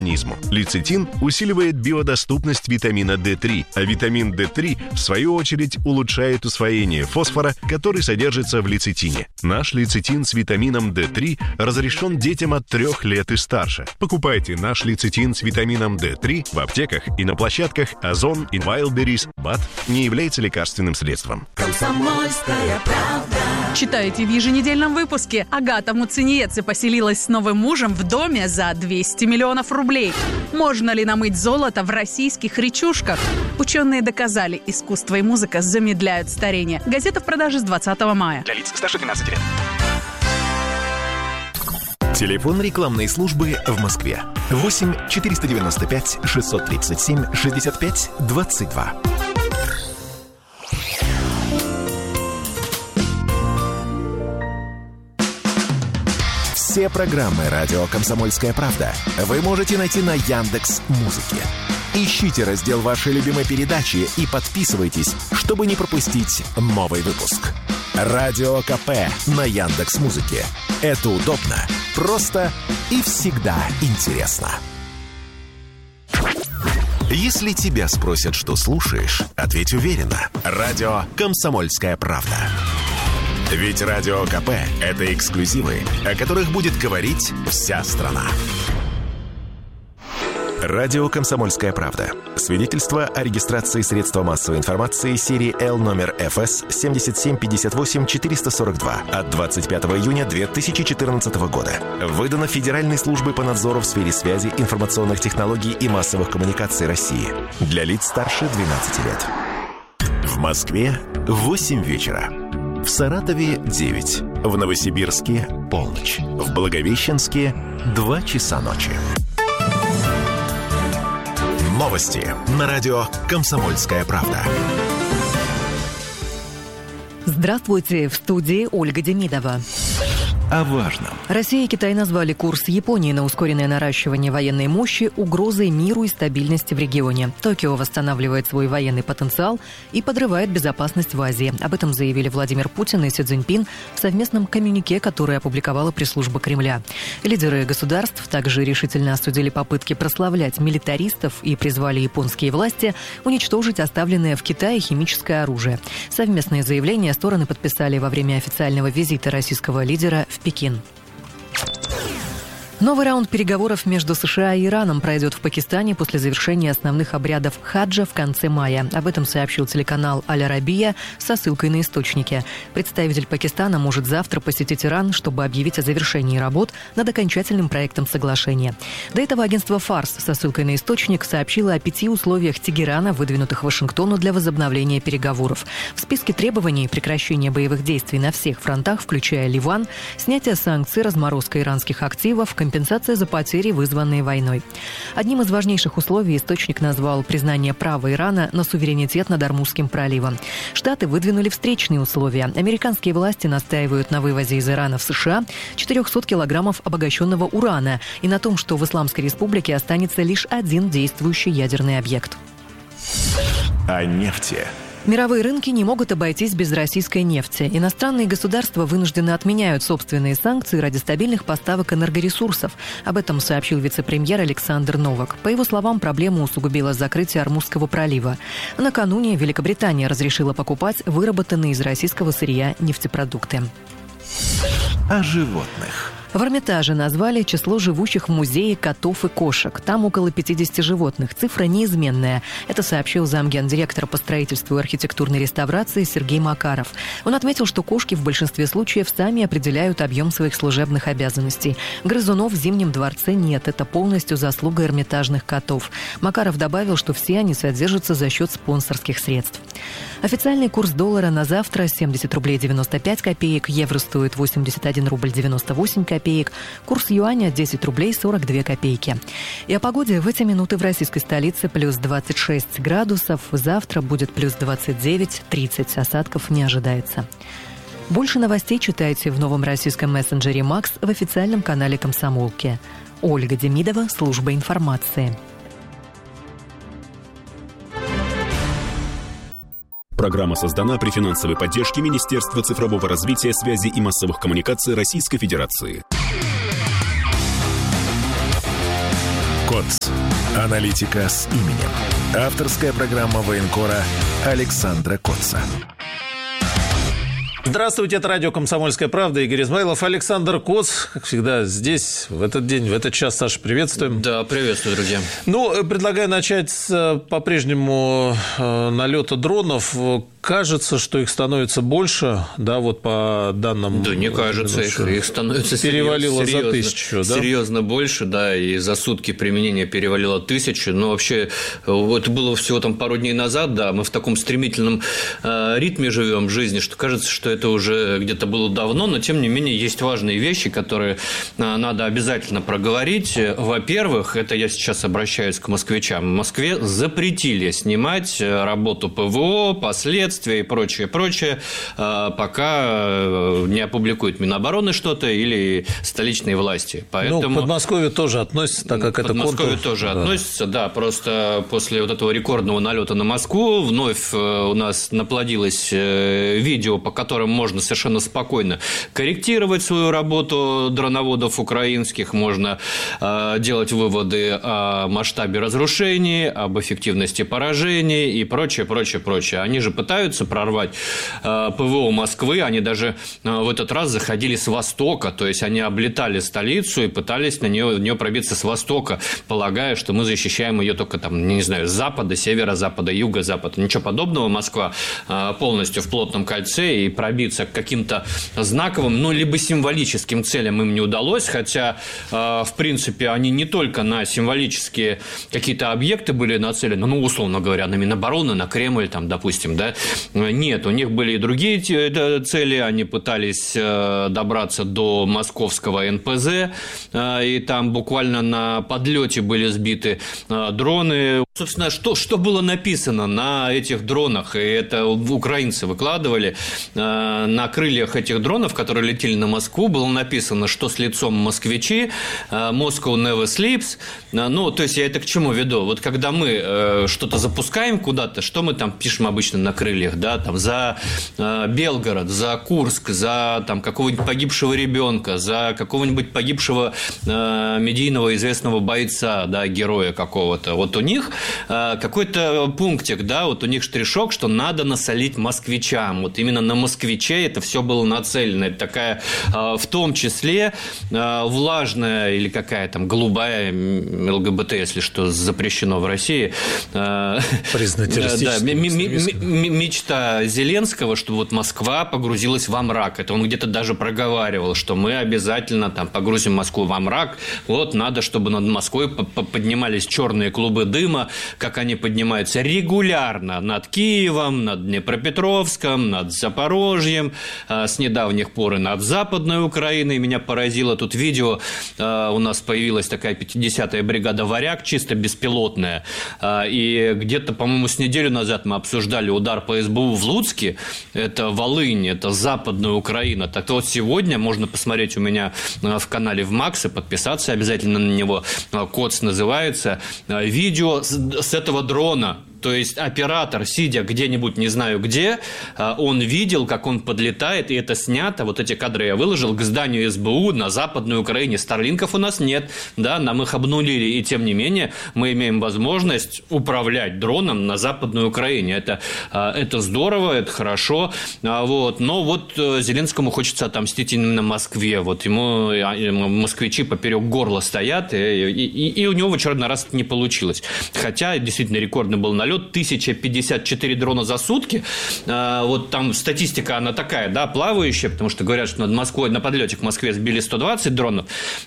организму. Лецитин усиливает биодоступность витамина D3, а витамин D3, в свою очередь, улучшает усвоение фосфора, который содержится в лецитине. Наш лецитин с витамином D3 разрешен детям от 3 лет и старше. Покупайте наш лецитин с витамином D3 в аптеках и на площадках Озон и Wildberries. БАД не является лекарственным средством. Комсомольская правда. Читаете в еженедельном выпуске. Агата Муцениеце поселилась с новым мужем в доме за 200 миллионов рублей. Можно ли намыть золото в российских речушках? Ученые доказали, искусство и музыка замедляют старение. Газета в продаже с 20 мая. Для лиц старше 12 лет. Телефон рекламной службы в Москве. 8 495 637 65 22. Все программы «Радио Комсомольская правда» вы можете найти на Яндекс.Музыке. Ищите раздел вашей любимой передачи и подписывайтесь, чтобы не пропустить новый выпуск. Радио КП на Яндекс.Музыке. Это удобно, просто и всегда интересно. Если тебя спросят, что слушаешь, ответь уверенно. Радио «Комсомольская правда». Ведь Радио КП – это эксклюзивы, о которых будет говорить вся страна. Радио «Комсомольская правда». Свидетельство о регистрации средства массовой информации серии L номер ФС 7758-442 от 25 июня 2014 года. Выдано Федеральной службой по надзору в сфере связи, информационных технологий и массовых коммуникаций России. Для лиц старше 12 лет. В Москве 8 вечера. В Саратове 9. В Новосибирске полночь. В Благовещенске 2 часа ночи. Новости на радио «Комсомольская правда». Здравствуйте, в студии Ольга Демидова. О важном. Россия и Китай назвали курс Японии на ускоренное наращивание военной мощи угрозой миру и стабильности в регионе. Токио восстанавливает свой военный потенциал и подрывает безопасность в Азии. Об этом заявили Владимир Путин и Си Цзиньпин в совместном коммюнике, которое опубликовала пресс-служба Кремля. Лидеры государств также решительно осудили попытки прославлять милитаристов и призвали японские власти уничтожить оставленное в Китае химическое оружие. Совместные заявления стороны подписали во время официального визита российского лидера в Пекин. Новый раунд переговоров между США и Ираном пройдет в Пакистане после завершения основных обрядов хаджа в конце мая. Об этом сообщил телеканал «Аль-Арабия» со ссылкой на источники. Представитель Пакистана может завтра посетить Иран, чтобы объявить о завершении работ над окончательным проектом соглашения. До этого агентство «Фарс» со ссылкой на источник сообщило о 5 условиях Тегерана, выдвинутых Вашингтону для возобновления переговоров. В списке требований прекращение боевых действий на всех фронтах, включая Ливан, снятие санкций, разморозка иранских активов, компенсация за потери, вызванные войной. Одним из важнейших условий источник назвал признание права Ирана на суверенитет над Ормузским проливом. Штаты выдвинули встречные условия. Американские власти настаивают на вывозе из Ирана в США 400 килограммов обогащенного урана и на том, что в Исламской Республике останется лишь один действующий ядерный объект. О нефти. Мировые рынки не могут обойтись без российской нефти. Иностранные государства вынуждены отменяют собственные санкции ради стабильных поставок энергоресурсов. Об этом сообщил вице-премьер Александр Новак. По его словам, проблему усугубило закрытие Ормузского пролива. Накануне Великобритания разрешила покупать выработанные из российского сырья нефтепродукты. О животных. В Эрмитаже назвали число живущих в музее котов и кошек. Там около 50 животных. Цифра неизменная. Это сообщил замгендиректора по строительству и архитектурной реставрации Сергей Макаров. Он отметил, что кошки в большинстве случаев сами определяют объем своих служебных обязанностей. Грызунов в Зимнем дворце нет. Это полностью заслуга эрмитажных котов. Макаров добавил, что все они содержатся за счет спонсорских средств. Официальный курс доллара на завтра 70 рублей 95 копеек. Евро стоит 81 рубль 98 копеек. Курс юаня 10 рублей 42 копейки. И о погоде в эти минуты в российской столице плюс 26 градусов. Завтра будет плюс 29-30. Осадков не ожидается. Больше новостей читайте в новом российском мессенджере «Макс» в официальном канале «Комсомолки». Ольга Демидова, служба информации. Программа создана при финансовой поддержке Министерства цифрового развития, связи и массовых коммуникаций Российской Федерации. КОЦ. Аналитика с именем. Авторская программа военкора Александра Котца. Здравствуйте, это радио «Комсомольская правда», Игорь Измайлов, Александр Коц, как всегда, здесь, в этот день, в этот час. Саша, приветствуем. Да, приветствую, друзья. Предлагаю начать с по-прежнему налета дронов. Кажется, что их становится больше, да, вот по данным... Да, не кажется, их становится перевалило за 1000, да? Серьезно больше, да, и за сутки применения перевалило 1000, но вообще, это было всего там пару дней назад, да, мы в таком стремительном ритме живем в жизни, что кажется, что это уже где-то было давно, но тем не менее есть важные вещи, которые надо обязательно проговорить. Во-первых, это я сейчас обращаюсь к москвичам. В Москве запретили снимать работу ПВО, последствия и прочее, пока не опубликует Минобороны что-то или столичные власти. Поэтому... Подмосковье тоже относится, так как это контур. Подмосковье тоже относится, да, просто после вот этого рекордного налета на Москву вновь у нас наплодилось видео, по которым можно совершенно спокойно корректировать свою работу дроноводов украинских, можно делать выводы о масштабе разрушений, об эффективности поражений и прочее. Они же пытаются прорвать ПВО Москвы, они даже в этот раз заходили с востока, то есть они облетали столицу и пытались в нее пробиться с востока, полагая, что мы защищаем ее только там, не знаю, с запада, северо-запада, юго-запада. Ничего подобного. Москва полностью в плотном кольце, и пробиться к каким-то знаковым, либо символическим целям им не удалось, хотя, в принципе, они не только на символические какие-то объекты были нацелены, условно говоря, на Минобороны, на Кремль, там, допустим, да. Нет, у них были и другие цели, они пытались добраться до московского НПЗ, и там буквально на подлете были сбиты дроны. Собственно, что было написано на этих дронах, и это украинцы выкладывали, на крыльях этих дронов, которые летели на Москву, было написано, что с лицом москвичи, Moscow never sleeps. То есть я это к чему веду? Вот когда мы что-то запускаем куда-то, что мы там пишем обычно на крыльях, да, там за Белгород, за Курск, за там какого-нибудь погибшего ребенка, за какого-нибудь погибшего медийного известного бойца, да, героя какого-то. Вот у них какой-то пунктик, да, вот у них штришок, что надо насолить москвичам. Вот именно на москвичей это все было нацелено. Это такая, в том числе, влажная или какая там голубая ЛГБТ, если что, запрещено в России. Признать террористическим. Мечта Зеленского, чтобы вот Москва погрузилась во мрак. Это он где-то даже проговаривал, что мы обязательно там погрузим Москву во мрак. Вот надо, чтобы над Москвой поднимались черные клубы дыма, как они поднимаются регулярно над Киевом, над Днепропетровском, над Запорожьем, с недавних пор и над Западной Украиной. Меня поразило тут видео, у нас появилась такая 50-я бригада «Варяг», чисто беспилотная, и где-то, по-моему, с неделю назад мы обсуждали удар по СБУ в Луцке, это Волынь, это Западная Украина. Так вот, сегодня можно посмотреть у меня в канале в Максе, подписаться обязательно на него, КОЦ называется, видео с этого дрона. То есть оператор, сидя где-нибудь, не знаю где, он видел, как он подлетает, и это снято, вот эти кадры я выложил, к зданию СБУ на Западной Украине. Старлинков у нас нет, да, нам их обнулили, и тем не менее мы имеем возможность управлять дроном на Западной Украине. Это здорово, это хорошо, вот. Но вот Зеленскому хочется отомстить именно Москве, вот ему москвичи поперек горла стоят, и у него в очередной раз это не получилось. Хотя действительно рекордный был налет. 1054 дрона за сутки. Вот там статистика, она такая, да, плавающая, потому что говорят, что над Москвой, на подлете к Москве сбили 120 дронов,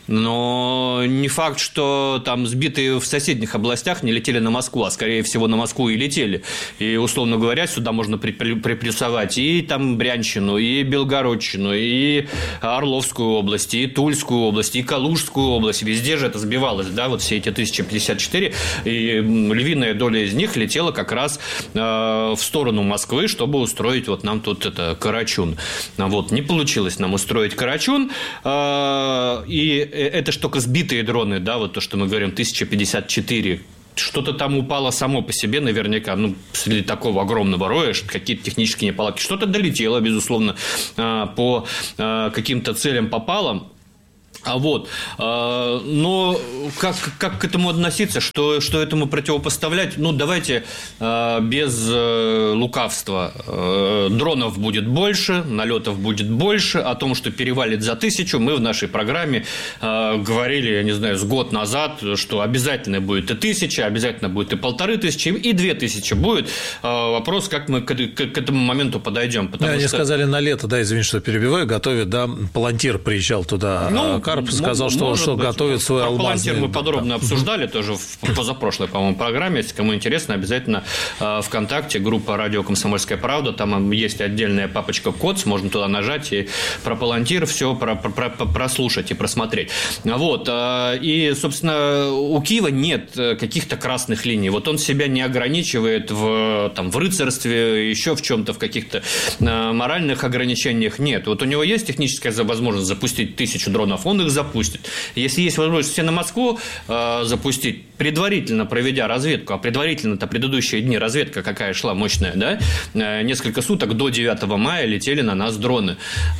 но не факт, что там сбитые в соседних областях не летели на Москву, а скорее всего на Москву и летели. И, условно говоря, сюда можно приплюсовать и там Брянщину, и Белгородчину, и Орловскую область, и Тульскую область, и Калужскую область. Везде же это сбивалось, да, вот все эти 1054, и львиная доля из них летела как раз в сторону Москвы, чтобы устроить вот нам тут Карачун. Вот, не получилось нам устроить Карачун, и это ж только сбитые дроны, да, вот то, что мы говорим, 1054. Что-то там упало само по себе, наверняка, среди такого огромного роя, какие-то технические неполадки. Что-то долетело, безусловно, по каким-то целям попало. Но как к этому относиться, что этому противопоставлять? Давайте без лукавства. Дронов будет больше, налетов будет больше. О том, что перевалит за 1000, мы в нашей программе говорили, я не знаю, с год назад, что обязательно будет и 1000, обязательно будет и 1500, и 2000 будет. Вопрос, как мы к этому моменту подойдем. Они сказали на лето, извините, что перебиваю, готовят, Палантир приезжал туда, Карп сказал, что готовит свой алмазный. Палантир мы подробно обсуждали тоже в позапрошлой, по-моему, программе. Если кому интересно, обязательно ВКонтакте, группа «Радио Комсомольская правда», там есть отдельная папочка «Коц», можно туда нажать и про Палантир все прослушать и просмотреть. И, собственно, у Киева нет каких-то красных линий. Он себя не ограничивает в рыцарстве, еще в чем-то, в каких-то моральных ограничениях нет. У него есть техническая возможность запустить 1000 дронов, он их запустит. Если есть возможность все на Москву запустить, предварительно проведя разведку, а предварительно-то предыдущие дни разведка какая шла мощная, несколько суток до 9 мая летели на нас дроны.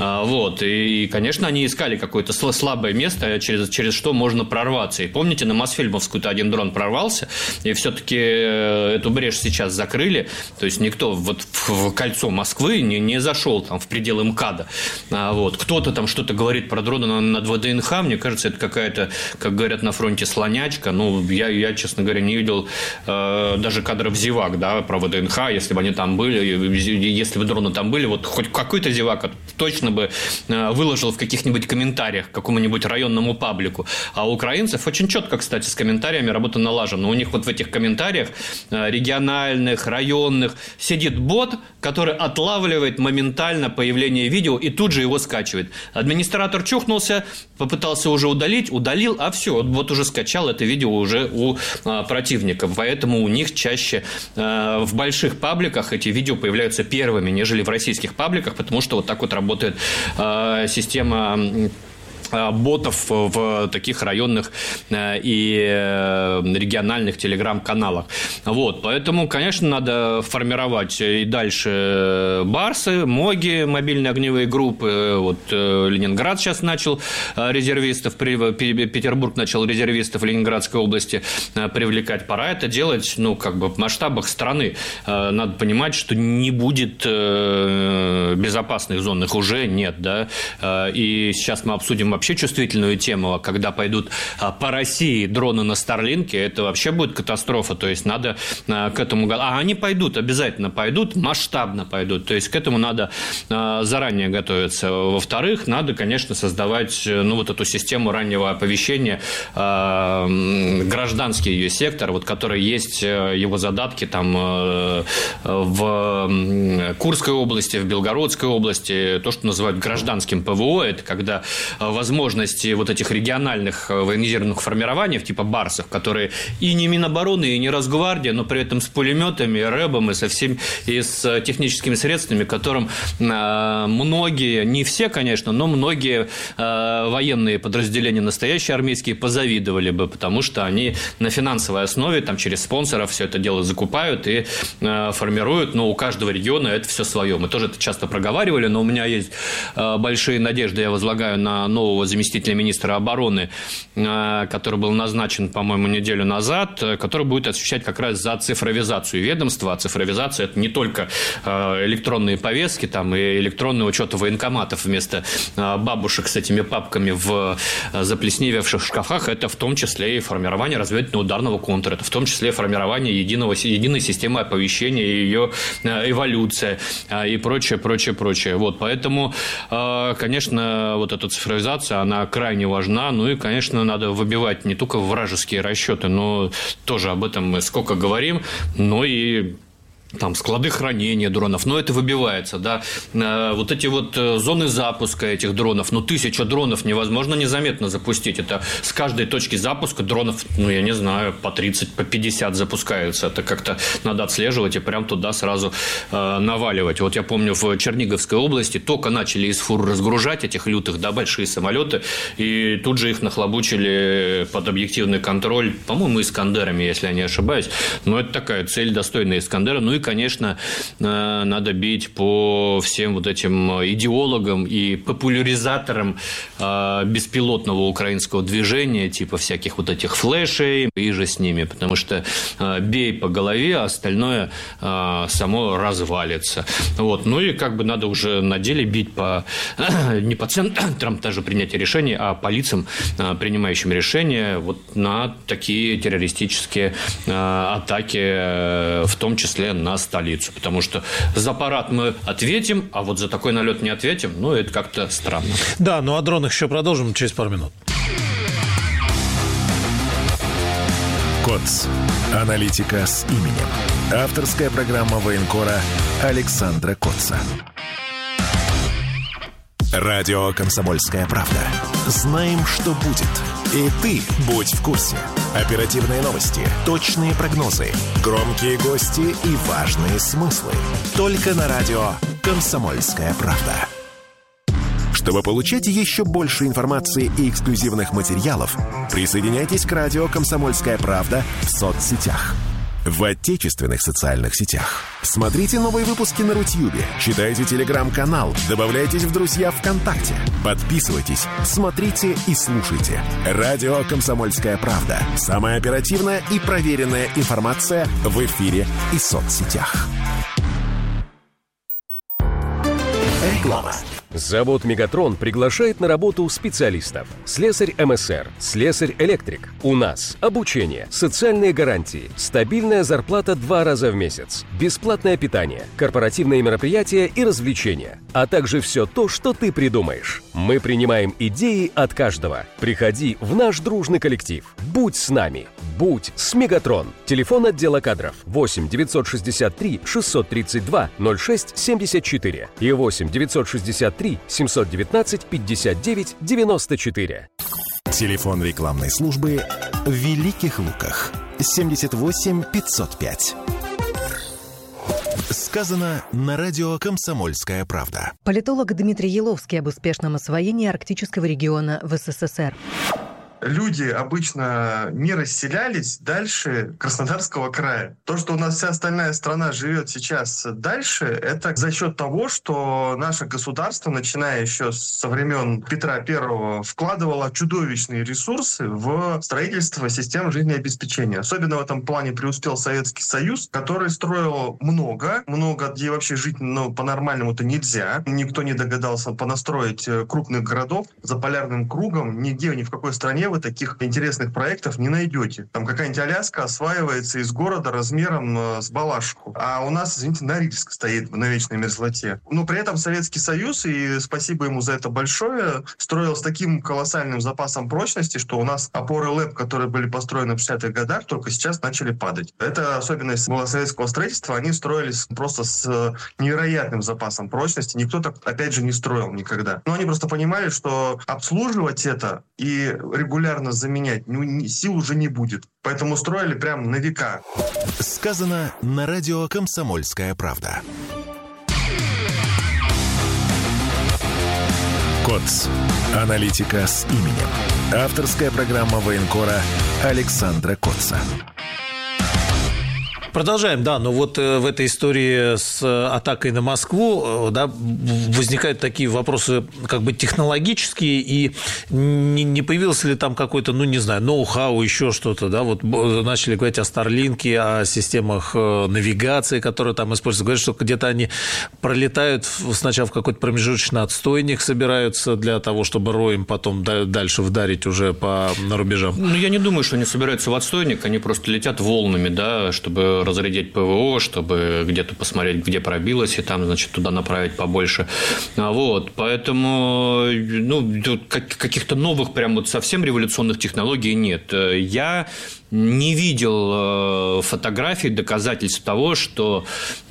И, конечно, они искали какое-то слабое место, через что можно прорваться. И помните, на Мосфильмовскую-то один дрон прорвался, и все-таки эту брешь сейчас закрыли, то есть никто в кольцо Москвы не зашел в пределы МКАДа. Кто-то там что-то говорит про дроны над ВДНХ, мне кажется, это какая-то, как говорят на фронте, слонячка. Я, честно говоря, не видел даже кадров зевак, про ВДНХ, если бы они там были, если бы дроны там были, хоть какой-то зевак точно бы выложил в каких-нибудь комментариях какому-нибудь районному паблику. А у украинцев очень четко, кстати, с комментариями работа налажена. У них в этих комментариях региональных, районных сидит бот, который отлавливает моментально появление видео и тут же его скачивает. Администратор чухнулся, попытался уже удалил, а все, бот уже скачал это видео уже у противника. Поэтому у них чаще в больших пабликах эти видео появляются первыми, нежели в российских пабликах, потому что так работает система ботов в таких районных и региональных телеграм-каналах. Поэтому, конечно, надо формировать и дальше барсы, МОГи, мобильные огневые группы. Ленинград сейчас начал резервистов, Петербург начал резервистов в Ленинградской области привлекать. Пора это делать, в масштабах страны. Надо понимать, что не будет безопасных зон, их уже нет, И сейчас мы обсудим вообще чувствительную тему, когда пойдут по России дроны на Старлинке, это вообще будет катастрофа, то есть надо к этому... А они пойдут, обязательно пойдут, масштабно пойдут, то есть к этому надо заранее готовиться. Во-вторых, надо, конечно, создавать эту систему раннего оповещения, гражданский ее сектор, который есть его задатки в Курской области, в Белгородской области, то, что называют гражданским ПВО, это когда возможности этих региональных военизированных формирований, типа барсов, которые и не Минобороны, и не Росгвардия, но при этом с пулеметами, рэбом и со всеми, и с техническими средствами, которым многие, не все, конечно, но многие военные подразделения настоящие армейские позавидовали бы, потому что они на финансовой основе, через спонсоров все это дело закупают и формируют, но у каждого региона это все свое. Мы тоже это часто проговаривали, но у меня есть большие надежды, я возлагаю на нового заместителя министра обороны, который был назначен, по-моему, неделю назад, который будет отвечать как раз за цифровизацию ведомства. А цифровизация – это не только электронные повестки и электронный учет военкоматов вместо бабушек с этими папками в заплесневевших шкафах, это в том числе и формирование разведывательно-ударного контура, это в том числе и формирование единой системы оповещения, ее эволюция и прочее. Поэтому, конечно, эта цифровизация, она крайне важна. И, конечно, надо выбивать не только вражеские расчеты, но тоже об этом мы сколько говорим, но и склады хранения дронов, но это выбивается, эти зоны запуска этих дронов, 1000 дронов невозможно незаметно запустить, это с каждой точки запуска дронов, я не знаю, по 30, по 50 запускаются, это как-то надо отслеживать и прям туда сразу наваливать. Я помню, в Черниговской области только начали из фур разгружать этих лютых, большие самолеты, и тут же их нахлобучили под объективный контроль, по-моему, Искандерами, если я не ошибаюсь, но это такая цель, достойная Искандера, и конечно, надо бить по всем вот этим идеологам и популяризаторам беспилотного украинского движения, типа всяких вот этих флешей, и же с ними, потому что бей по голове, а остальное само развалится. Вот. Ну и как бы надо уже на деле бить не по центрам даже принятия решений, а по лицам, принимающим решения вот на такие террористические атаки, в том числе на столицу. Потому что за парад мы ответим, а вот за такой налет не ответим, ну, это как-то странно. Да, ну о дронах еще продолжим через пару минут. КОЦ. Аналитика с именем. Авторская программа военкора Александра Котца. Радио «Комсомольская правда». Знаем, что будет. И ты будь в курсе. Оперативные новости, точные прогнозы, громкие гости и важные смыслы. Только на радио «Комсомольская правда». Чтобы получать еще больше информации и эксклюзивных материалов, присоединяйтесь к радио «Комсомольская правда» в соцсетях. В отечественных социальных сетях. Смотрите новые выпуски на Рутьюбе, читайте телеграм-канал, добавляйтесь в друзья ВКонтакте, подписывайтесь, смотрите и слушайте. Радио «Комсомольская правда». Самая оперативная и проверенная информация в эфире и соцсетях. Реклама. Завод «Мегатрон» приглашает на работу специалистов. Слесарь МСР, слесарь-электрик. У нас обучение, социальные гарантии, стабильная зарплата 2 раза в месяц, бесплатное питание, корпоративные мероприятия и развлечения, а также все то, что ты придумаешь. Мы принимаем идеи от каждого. Приходи в наш дружный коллектив. Будь с нами. Будь с «Мегатрон». Телефон отдела кадров 8 963 632 06 74 и 8 963 719 59 94. Телефон рекламной службы в Великих Луках 78 505. Сказано на радио «Комсомольская правда». Политолог Дмитрий Еловский об успешном освоении арктического региона в СССР. Люди обычно не расселялись дальше Краснодарского края. То, что у нас вся остальная страна живет сейчас дальше, это за счет того, что наше государство, начиная еще со времен Петра I, вкладывало чудовищные ресурсы в строительство систем жизнеобеспечения. Особенно в этом плане преуспел Советский Союз, который строил много, где вообще жить по-нормальному-то нельзя. Никто не догадался понастроить крупных городов за полярным кругом. Нигде, ни в какой стране вы таких интересных проектов не найдете. Там какая-нибудь Аляска осваивается из города размером с Балашиху. А у нас, извините, Норильск стоит на вечной мерзлоте. Но при этом Советский Союз, и спасибо ему за это большое, строил с таким колоссальным запасом прочности, что у нас опоры ЛЭП, которые были построены в 60-х годах, только сейчас начали падать. Это особенность была советского строительства. Они строились просто с невероятным запасом прочности. Никто так, опять же, не строил никогда. Но они просто понимали, что обслуживать это и регулярно заменять сил уже не будет. Поэтому строили прям на века. Сказано на радио «Комсомольская правда». КОЦ. Аналитика с именем. Авторская программа военкора Александра Котца. Продолжаем, да, но вот в этой истории с атакой на Москву, да, возникают такие вопросы как бы технологические, и не появилось ли там какой-то, ноу-хау, еще что-то, да, вот начали говорить о Старлинке, о системах навигации, которые там используются, говорят, что где-то они пролетают сначала в какой-то промежуточный отстойник, собираются для того, чтобы роем потом дальше вдарить уже по рубежам. Я не думаю, что они собираются в отстойник, они просто летят волнами, да, чтобы разрядить ПВО, чтобы где-то посмотреть, где пробилось, и там, значит, туда направить побольше. Вот, поэтому, каких-то новых, прям вот совсем революционных технологий нет. Я не видел фотографий, доказательств того, что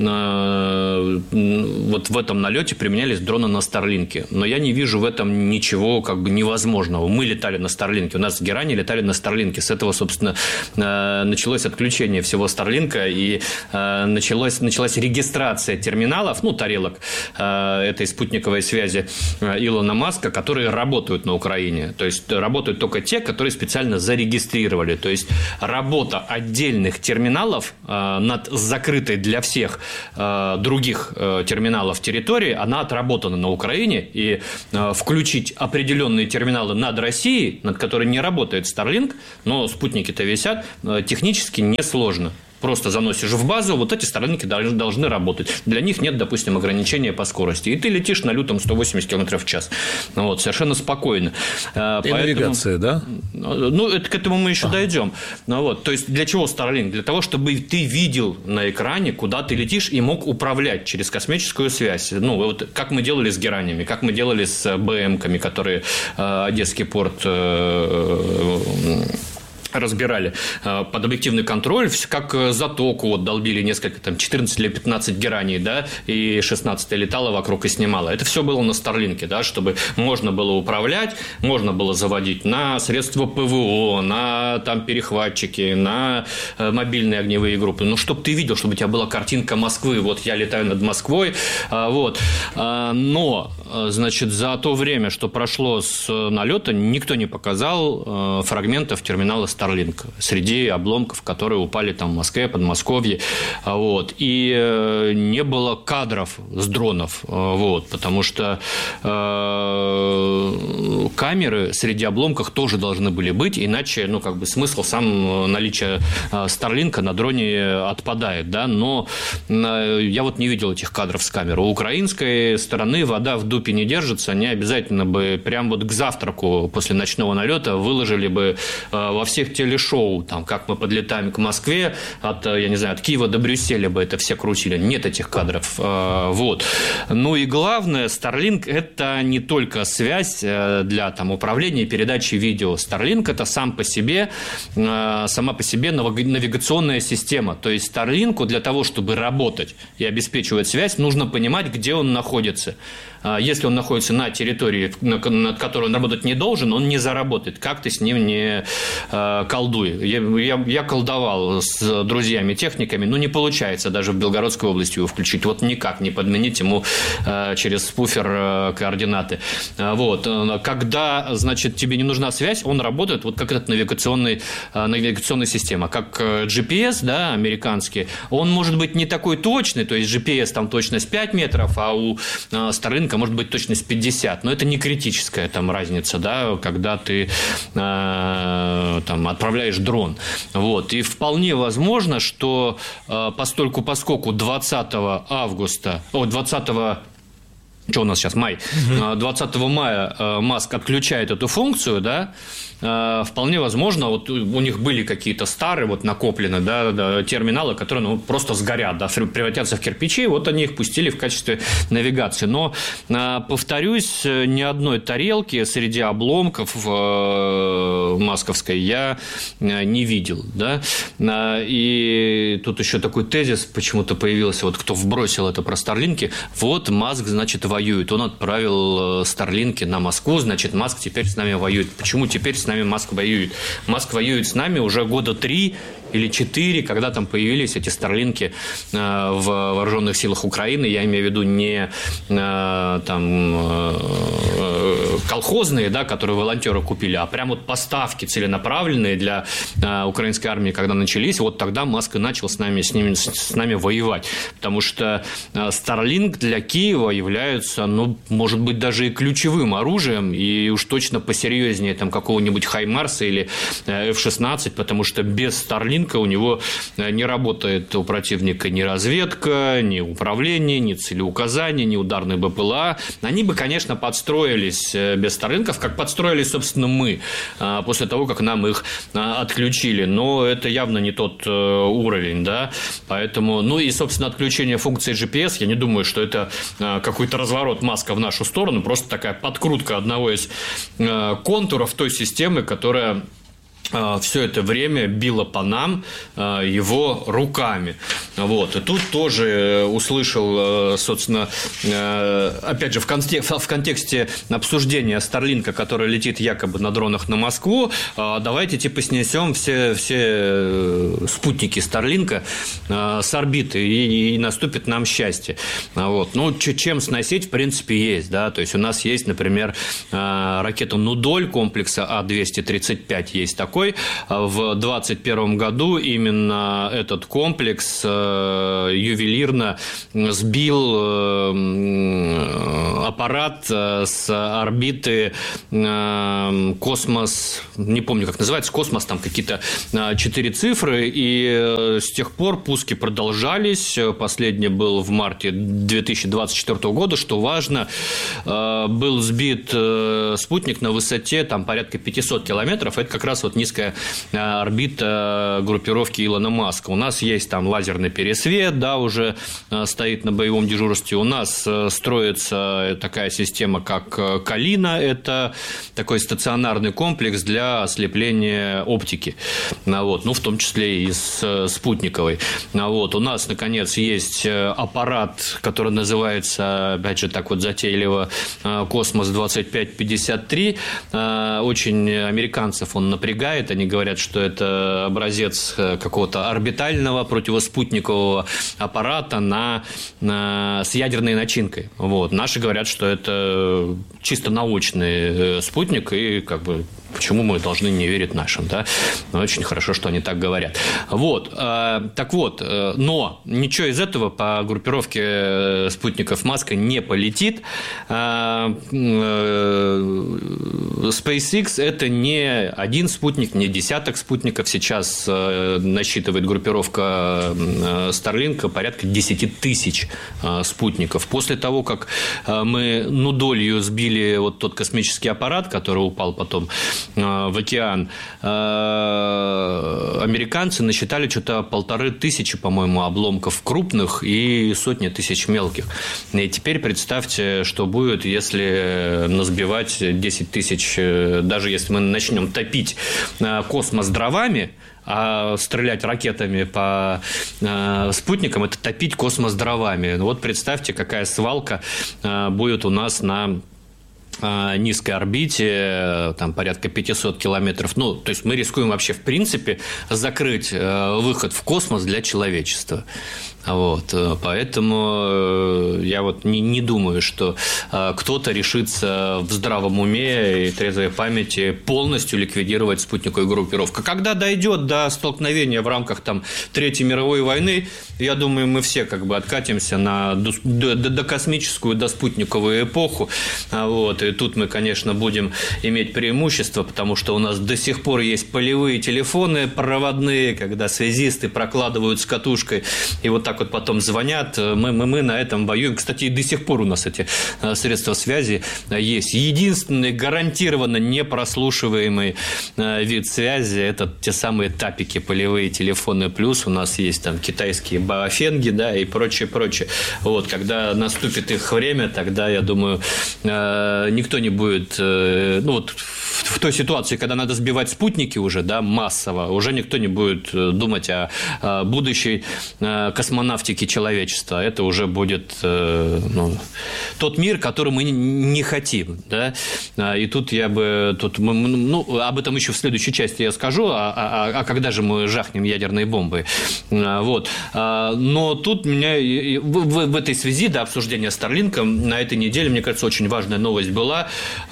вот в этом налете применялись дроны на Старлинке. Но я не вижу в этом ничего как бы невозможного. Мы летали на Старлинке, у нас в Геране летали на Старлинке. С этого, собственно, началось отключение всего Старлинка, и началась регистрация терминалов, тарелок этой спутниковой связи Илона Маска, которые работают на Украине. То есть работают только те, которые специально зарегистрировали. То есть работа отдельных терминалов над закрытой для всех других терминалов территории, она отработана на Украине, и включить определенные терминалы над Россией, над которой не работает Starlink, но спутники-то висят, технически несложно. Просто заносишь в базу, вот эти Starlink должны работать. Для них нет, допустим, ограничения по скорости. И ты летишь на лютом 180 км в час. Вот, совершенно спокойно. И навигация, да? Ну, к этому мы еще дойдем. Вот, то есть, для чего Starlink? Для того, чтобы ты видел на экране, куда ты летишь, и мог управлять через космическую связь. Ну, вот как мы делали с геранями, как мы делали с БМ-ками, которые Одесский порт разбирали под объективный контроль, как затоку вот долбили несколько, там, 14 или 15 гераний, да, и 16-я летала вокруг и снимала. Это все было на Старлинке, да, чтобы можно было управлять, можно было заводить на средства ПВО, на там перехватчики, на мобильные огневые группы. Ну, чтобы ты видел, чтобы у тебя была картинка Москвы. Вот я летаю над Москвой, вот. Но, значит, за то время, что прошло с налета, никто не показал фрагментов терминала Starlink среди обломков, которые упали там в Москве, Подмосковье, вот, и не было кадров с дронов, вот, потому что камеры среди обломков тоже должны были быть, иначе, ну, как бы смысл сам наличия Starlink на дроне отпадает, да, но я вот не видел этих кадров с камеры. У украинской стороны вода в дупе не держится, они обязательно бы прям вот к завтраку после ночного налета выложили бы во всех телешоу, там, как мы подлетаем к Москве, я не знаю, от Киева до Брюсселя бы это все крутили. Нет этих кадров. Вот. Ну и главное, Starlink – это не только связь для там, управления и передачи видео. Starlink – это сама по себе навигационная система. То есть Starlink для того, чтобы работать и обеспечивать связь, нужно понимать, где он находится. Если он находится на территории, над которой он работать не должен, он не заработает. Как ты с ним не колдуй. Я колдовал с друзьями-техниками, но не получается даже в Белгородской области его включить. Вот никак не подменить ему через спуфер координаты. Вот. Когда, значит, тебе не нужна связь, он работает вот как эта навигационная система. Как GPS, да, американский, он может быть не такой точный, то есть GPS там точность 5 метров, а у Starlink может быть точность 50, но это не критическая там разница, да, когда ты там отправляешь дрон. Вот. И вполне возможно, что поскольку 20 мая Маск отключает эту функцию, да, вполне возможно, вот у них были какие-то старые, вот накоплены, да, терминалы, которые ну, просто сгорят, да, превратятся в кирпичи, вот они их пустили в качестве навигации. Но, повторюсь, ни одной тарелки среди обломков масковской я не видел, да, и тут еще такой тезис почему-то появился, вот кто вбросил это про Старлинки, вот Маск, значит, воюет, он отправил Старлинки на Москву, значит, Маск теперь с нами воюет. Почему теперь с нами Маск воюет? Маск воюет с нами уже года 3 или 4, когда там появились эти Старлинки в вооруженных силах Украины. Я имею в виду не там колхозные, да, которые волонтеры купили, а прям вот поставки целенаправленные для украинской армии, когда начались. Вот тогда Маск и начал с нами воевать. Потому что Starlink для Киева является, ну, может быть, даже и ключевым оружием, и уж точно посерьезнее там какого-нибудь Хаймарса или F-16, потому что без Starlink у него не работает у противника ни разведка, ни управление, ни целеуказание, ни ударные БПЛА. Они бы, конечно, подстроились без Старлинков, как подстроились, собственно, мы, после того, как нам их отключили. Но это явно не тот уровень, да, поэтому, ну и, собственно, отключение функции GPS, я не думаю, что это какой-то разворот Маска в нашу сторону, просто такая подкрутка одного из контуров той системы, которая все это время била по нам его руками. Вот. И тут тоже услышал, собственно, опять же, в контексте обсуждения Старлинка, который летит якобы на дронах на Москву, давайте типа снесем все спутники Старлинка с орбиты, и наступит нам счастье. Вот. Ну, чем сносить, в принципе, есть. Да? То есть, у нас есть, например, ракета «Нудоль» комплекса А-235, есть такой. такой. В 2021 году именно этот комплекс ювелирно сбил аппарат с орбиты «Космос», не помню, как называется, «Космос», там какие-то 4 цифры, и с тех пор пуски продолжались. Последний был в марте 2024 года, что важно, был сбит спутник на высоте там порядка 500 километров. Это как раз вот низкая орбита группировки Илона Маска. У нас есть там лазерный пересвет, да, уже стоит на боевом дежурстве. У нас строится такая система, как Калина. Это такой стационарный комплекс для ослепления оптики. Вот, ну, в том числе и спутниковой. Вот, у нас, наконец, есть аппарат, который называется, опять же, так вот затейливо, «Космос-2553». Очень американцев он напрягает. Они говорят, что это образец какого-то орбитального противоспутникового аппарата с ядерной начинкой. Вот. Наши говорят, что это чисто научный спутник, и как бы почему мы должны не верить нашим, да? Очень хорошо, что они так говорят. Вот. Так вот, но ничего из этого по группировке спутников Маска не полетит. SpaceX – это не один спутник, не десяток спутников. Сейчас насчитывает группировка Starlink порядка 10 тысяч спутников. После того, как мы долью сбили вот тот космический аппарат, который упал потом в океан, американцы насчитали что-то 1500, по-моему, обломков крупных и сотни тысяч мелких. И теперь представьте, что будет, если насбивать 10 тысяч, даже если мы начнем топить космос дровами, а стрелять ракетами по спутникам – это топить космос дровами. Вот представьте, какая свалка будет у нас на низкой орбите, там порядка 500 километров. Ну, то есть мы рискуем вообще, в принципе, закрыть выход в космос для человечества. Вот. Поэтому я вот не думаю, что кто-то решится в здравом уме и трезвой памяти полностью ликвидировать спутниковую группировку. Когда дойдет до столкновения в рамках там, Третьей мировой войны, я думаю, мы все как бы откатимся на докосмическую, доспутниковую эпоху. Вот. И тут мы, конечно, будем иметь преимущество, потому что у нас до сих пор есть полевые телефоны проводные, когда связисты прокладывают с катушкой, и вот так вот потом звонят, мы на этом воюем. Кстати, и до сих пор у нас эти средства связи есть. Единственный гарантированно непрослушиваемый вид связи – это те самые тапики, полевые телефоны. Плюс у нас есть там китайские баофенги, да, и прочее. Вот, когда наступит их время, тогда, я думаю, никто не будет, ну вот в той ситуации, когда надо сбивать спутники уже, да, массово, уже никто не будет думать о будущей космонавтике человечества. Это уже будет тот мир, который мы не хотим, да. И тут я бы, об этом еще в следующей части я скажу, а когда же мы жахнем ядерной бомбой, вот. Но тут меня в этой связи, да, обсуждение Starlink на этой неделе, мне кажется, очень важная новость была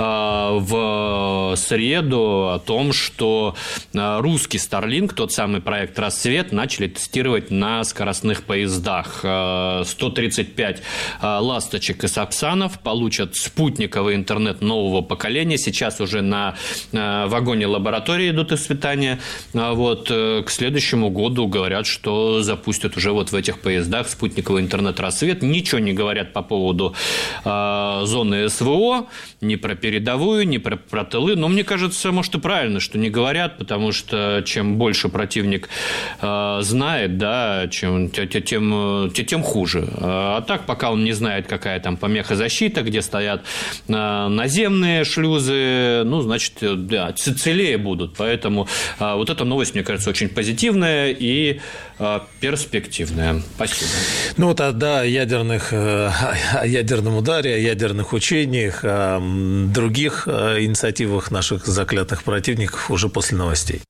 в среду о том, что русский Starlink, тот самый проект «Рассвет», начали тестировать на скоростных поездах. 135 ласточек и сапсанов получат спутниковый интернет нового поколения. Сейчас уже на вагоне лаборатории идут испытания. Вот. К следующему году говорят, что запустят уже вот в этих поездах спутниковый интернет «Рассвет». Ничего не говорят по поводу зоны СВО, ни про передовую, ни про тылы. Но мне кажется, может, и правильно, что не говорят, потому что чем больше противник знает, да, тем хуже. А так, пока он не знает, какая там помехозащита, где стоят наземные шлюзы, ну, значит, да, целее будут. Поэтому вот эта новость, мне кажется, очень позитивная и перспективная. Спасибо. Ну вот, о ядерном ударе, о ядерных учениях, о других инициативах наших заклятых противников уже после новостей.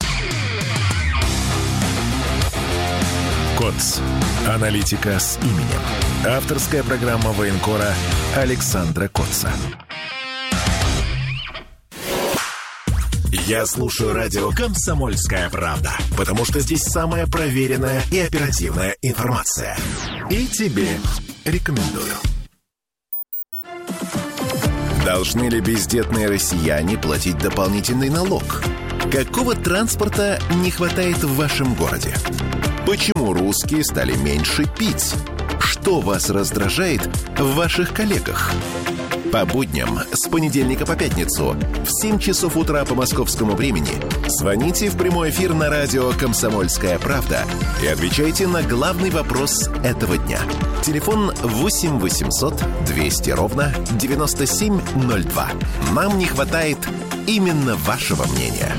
КОЦ. Аналитика с именем. Авторская программа военкора Александра Коца. Я слушаю радио «Комсомольская правда», потому что здесь самая проверенная и оперативная информация. И тебе рекомендую. Должны ли бездетные россияне платить дополнительный налог? Какого транспорта не хватает в вашем городе? Почему русские стали меньше пить? Что вас раздражает в ваших коллегах? По будням с понедельника по пятницу в 7 часов утра по московскому времени звоните в прямой эфир на радио «Комсомольская правда» и отвечайте на главный вопрос этого дня. Телефон 8 800 200 ровно 9702. Нам не хватает именно вашего мнения.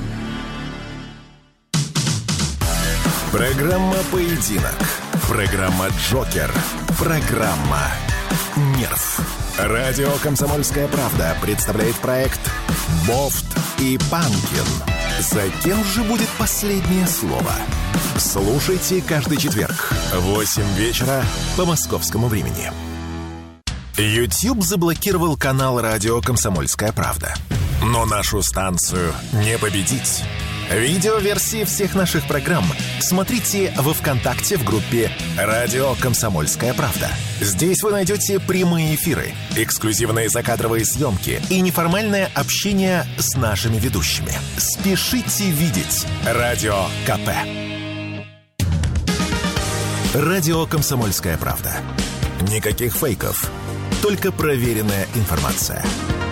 Программа «Поединок». Программа «Джокер». Программа «Нерв». Радио «Комсомольская правда» представляет проект «Бофт и Панкин». За кем же будет последнее слово? Слушайте каждый четверг в 8 вечера по московскому времени. YouTube заблокировал канал радио «Комсомольская правда». Но нашу станцию не победить. Видеоверсии всех наших программ смотрите во ВКонтакте в группе «Радио Комсомольская правда». Здесь вы найдете прямые эфиры, эксклюзивные закадровые съемки и неформальное общение с нашими ведущими. Спешите видеть Радио КП. Радио «Комсомольская правда». Никаких фейков, только проверенная информация.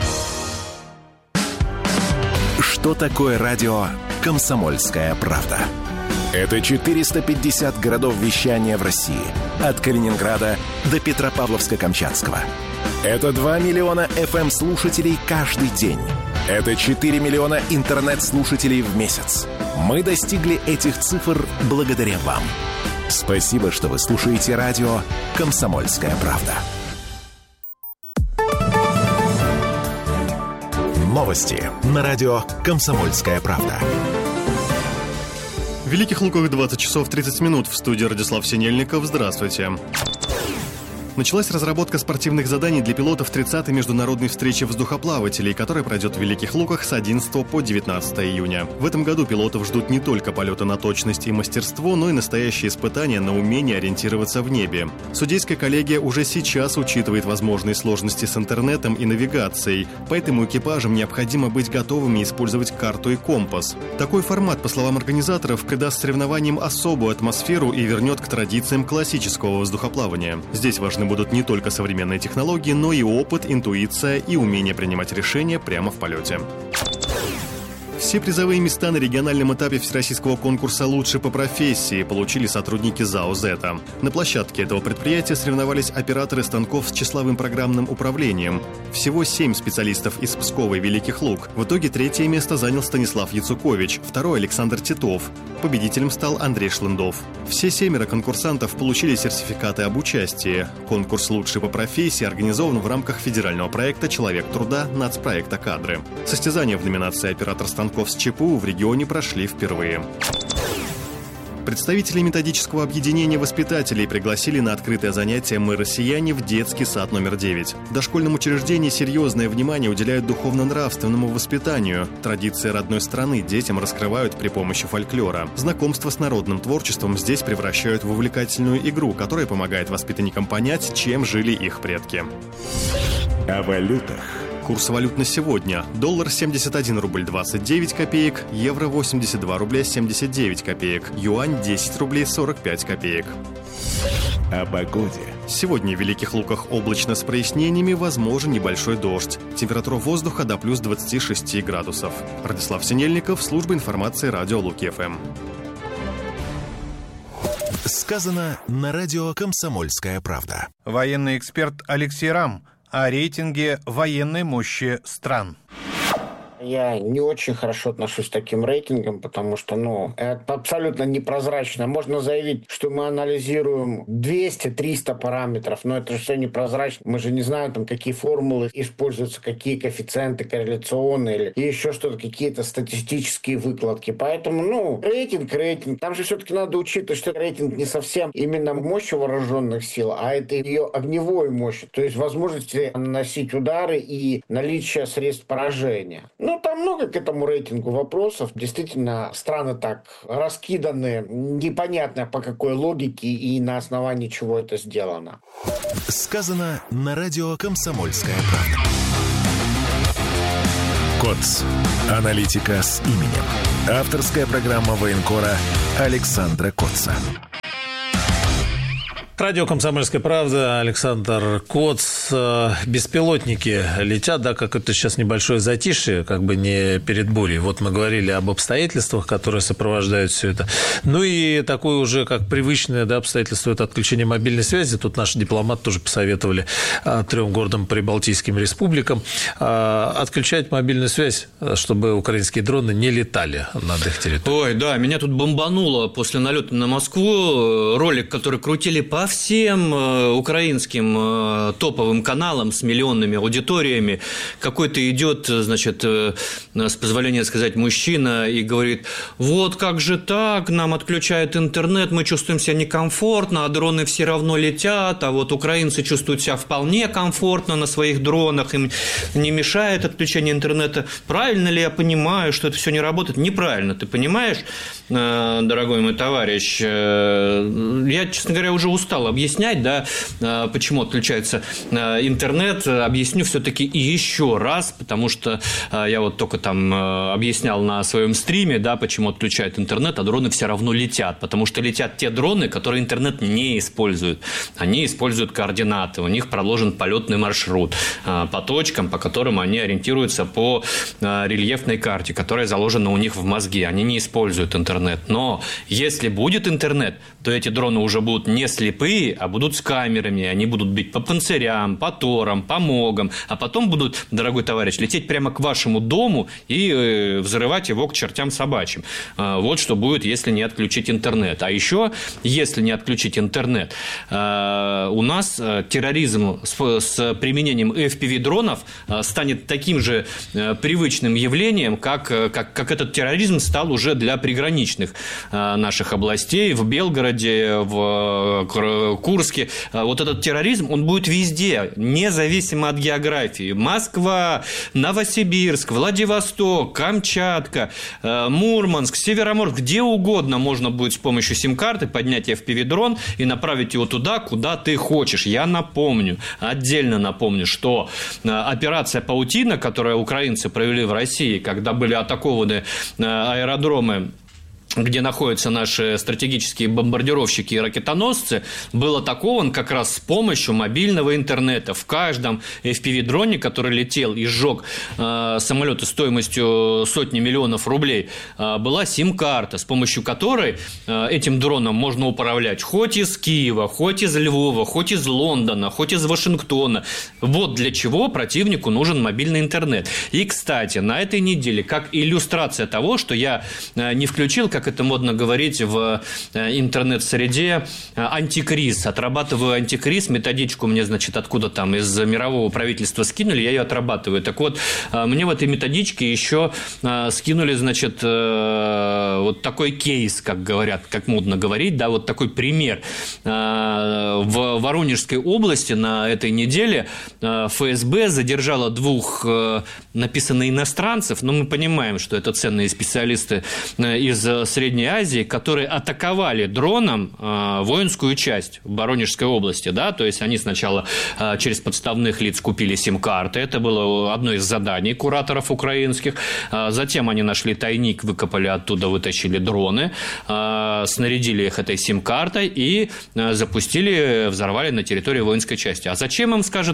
Что такое радио «Комсомольская правда»? Это 450 городов вещания в России. От Калининграда до Петропавловска-Камчатского. Это 2 миллиона FM-слушателей каждый день. Это 4 миллиона интернет-слушателей в месяц. Мы достигли этих цифр благодаря вам. Спасибо, что вы слушаете радио «Комсомольская правда». Новости на радио «Комсомольская правда». В Великих Луках 20 часов 30 минут. В студии Радислав Синельников. Здравствуйте. Началась разработка спортивных заданий для пилотов 30-й международной встречи воздухоплавателей, которая пройдет в Великих Луках с 11 по 19 июня. В этом году пилотов ждут не только полеты на точность и мастерство, но и настоящие испытания на умение ориентироваться в небе. Судейская коллегия уже сейчас учитывает возможные сложности с интернетом и навигацией, поэтому экипажам необходимо быть готовыми использовать карту и компас. Такой формат, по словам организаторов, придаст соревнованиям особую атмосферу и вернет к традициям классического воздухоплавания. Здесь важны будут не только современные технологии, но и опыт, интуиция и умение принимать решения прямо в полете. Все призовые места на региональном этапе всероссийского конкурса «Лучше по профессии» получили сотрудники ЗАО «Зета». На площадке этого предприятия соревновались операторы станков с числовым программным управлением. Всего 7 специалистов из Пскова и Великих Лук. В итоге 3-е место занял Станислав Яцукович, 2-й Александр Титов. Победителем стал Андрей Шлындов. Все 7 конкурсантов получили сертификаты об участии. Конкурс «Лучше по профессии» организован в рамках федерального проекта «Человек труда» нацпроекта «Кадры». Состязания в номинации «Оператор станков с ЧПУ» в регионе прошли впервые. Представители методического объединения воспитателей пригласили на открытое занятие «Мы россияне» в детский сад номер 9. В дошкольном учреждении серьезное внимание уделяют духовно-нравственному воспитанию. Традиции родной страны детям раскрывают при помощи фольклора. Знакомство с народным творчеством здесь превращают в увлекательную игру, которая помогает воспитанникам понять, чем жили их предки. О валютах. Курс валют на сегодня. Доллар 71 рубль 29 копеек, евро 82 рубля 79 копеек, юань 10 рублей 45 копеек. О погоде. Сегодня в Великих Луках облачно с прояснениями, возможен небольшой дождь. Температура воздуха до плюс 26 градусов. Радислав Синельников, служба информации радио Луки-ФМ. Сказано на радио «Комсомольская правда». Военный эксперт Алексей Рам о рейтинге военной мощи стран. Я не очень хорошо отношусь к таким рейтингам, потому что, это абсолютно непрозрачно. Можно заявить, что мы анализируем 200-300 параметров, но это же все непрозрачно. Мы же не знаем, какие формулы используются, какие коэффициенты корреляционные или еще что-то, какие-то статистические выкладки. Поэтому, рейтинг. Там же все-таки надо учитывать, что рейтинг не совсем именно мощь вооруженных сил, а это ее огневой мощь, то есть возможности наносить удары и наличие средств поражения. Там много к этому рейтингу вопросов. Действительно, страны так раскиданы, непонятно по какой логике и на основании чего это сделано. Сказано на радио «Комсомольская правда». КОЦ. Аналитика с именем. Авторская программа военкора Александра Котца. Радио «Комсомольская правда», Александр Коц. Беспилотники летят, да, как это сейчас небольшое затишье, как бы не перед бурей. Вот мы говорили об обстоятельствах, которые сопровождают все это. Ну и такое уже, как привычное, да, обстоятельство – это отключение мобильной связи. Тут наши дипломаты тоже посоветовали 3 городам прибалтийским республикам отключать мобильную связь, чтобы украинские дроны не летали над их территорией. Ой, да, меня тут бомбануло после налета на Москву. Ролик, который крутили по всем украинским топовым каналам с миллионными аудиториями. Какой-то идет, значит, с позволения сказать, мужчина и говорит: вот как же так, нам отключают интернет, мы чувствуем себя некомфортно, а дроны все равно летят, а вот украинцы чувствуют себя вполне комфортно на своих дронах, им не мешает отключение интернета. Правильно ли я понимаю, что это все не работает? Неправильно, ты понимаешь, дорогой мой товарищ? Я, честно говоря, уже устал объяснять, да, почему отключается интернет. Объясню все-таки и еще раз, потому что я вот только там объяснял на своем стриме, да, почему отключают интернет, а дроны все равно летят. Потому что летят те дроны, которые интернет не используют. Они используют координаты, у них проложен полетный маршрут по точкам, по которым они ориентируются по рельефной карте, которая заложена у них в мозге. Они не используют интернет. Но если будет интернет, то эти дроны уже будут не слепые, а будут с камерами, они будут бить по панцирям, по торам, по могам, а потом будут, дорогой товарищ, лететь прямо к вашему дому и взрывать его к чертям собачьим. Вот что будет, если не отключить интернет. А еще, если не отключить интернет, у нас терроризм с применением FPV-дронов станет таким же привычным явлением, как этот терроризм стал уже для приграничных наших областей, в Белгороде, в Курске. Вот этот терроризм, он будет везде, независимо от географии. Москва, Новосибирск, Владивосток, Камчатка, Мурманск, Североморск, где угодно можно будет с помощью сим-карты поднять FPV-дрон и направить его туда, куда ты хочешь. Я напомню, отдельно напомню, что операция «Паутина», которую украинцы провели в России, когда были атакованы аэродромы, где находятся наши стратегические бомбардировщики и ракетоносцы, был атакован как раз с помощью мобильного интернета. В каждом FPV-дроне, который летел и сжег самолеты стоимостью сотни миллионов рублей, была сим-карта, с помощью которой этим дроном можно управлять хоть из Киева, хоть из Львова, хоть из Лондона, хоть из Вашингтона. Вот для чего противнику нужен мобильный интернет. И, кстати, на этой неделе, как иллюстрация того, что я не включил, как это модно говорить в интернет-среде, антикриз. Отрабатываю антикриз, методичку мне, значит, откуда там из мирового правительства скинули, я ее отрабатываю. Так вот, мне в этой методичке еще скинули, значит, вот такой кейс, как говорят, как модно говорить, да, вот такой пример. В Воронежской области на этой неделе ФСБ задержала 2 написано иностранцев, но мы понимаем, что это ценные специалисты из Средней Азии, которые атаковали дроном воинскую часть в Воронежской области, да, то есть они сначала через подставных лиц купили сим-карты, это было одно из заданий кураторов украинских, затем они нашли тайник, выкопали оттуда, вытащили дроны, снарядили их этой сим-картой и запустили, взорвали на территории воинской части. А зачем им, спросят